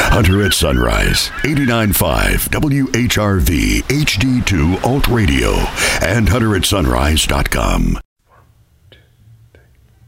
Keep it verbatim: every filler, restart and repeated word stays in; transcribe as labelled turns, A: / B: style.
A: Hunter at Sunrise, eighty-nine point five W H R V H D two Alt Radio, and hunter at sunrise dot com.